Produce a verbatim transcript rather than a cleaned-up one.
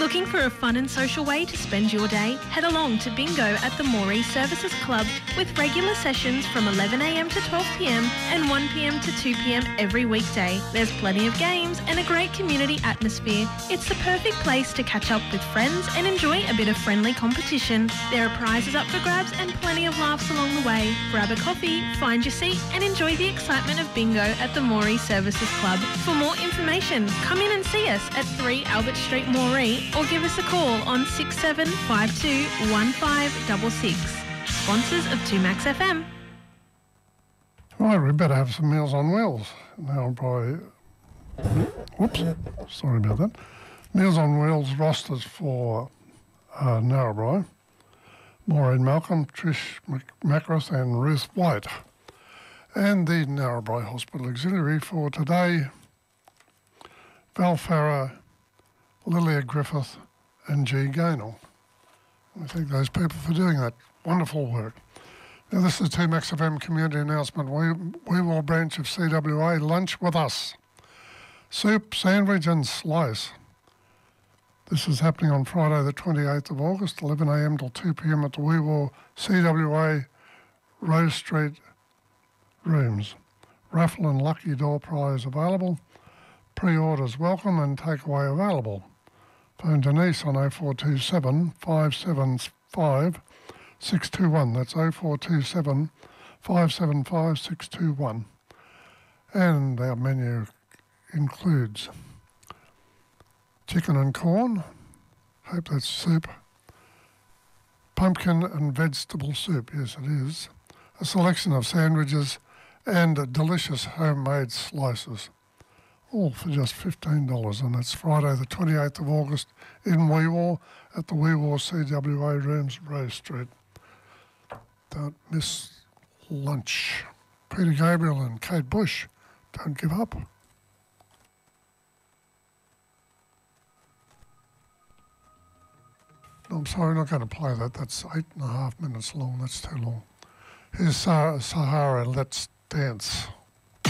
Looking for a fun and social way to spend your day? Head along to Bingo at the Moree Services Club with regular sessions from eleven a m to twelve p m and one p m to two p m every weekday. There's plenty of games and a great community atmosphere. It's the perfect place to catch up with friends and enjoy a bit of friendly competition. There are prizes up for grabs and plenty of laughs along the way. Grab a coffee, find your seat and enjoy the excitement of Bingo at the Moree Services Club. For more information, come in and see us at three Albert Street, Moree, or give us a call on six seven five two one five six six. Sponsors of two Max F M. Right, we better have some Meals on Wheels. Now, probably... Whoops, sorry about that. Meals on Wheels rosters for uh, Narrabri. Maureen Malcolm, Trish Macros and Ruth White. And the Narrabri Hospital Auxiliary for today, Val Farrer, Lilia Griffith and G. Gaynell. I thank those people for doing that wonderful work. Now this is two Max F M community announcement. We, we will branch of C W A lunch with us. Soup, sandwich and slice. This is happening on Friday the twenty-eighth of August, eleven a m till two p m at the Weewar C W A Rose Street rooms. Raffle and lucky door prize available. Pre-orders welcome and takeaway available. Phone Denise on oh four two seven, five seven five, six two one. That's oh four two seven, five seven five, six two one. And our menu includes chicken and corn, hope that's soup, pumpkin and vegetable soup, yes it is, a selection of sandwiches and delicious homemade slices, all for just fifteen dollars, and that's Friday the twenty-eighth of August in Weewar at the Weewar C W A Rooms, Rose Street. Don't miss lunch. Peter Gabriel and Kate Bush, don't give up. No, I'm sorry, I'm not going to play that. That's eight and a half minutes long. That's too long. Here's Sahara, Let's Dance.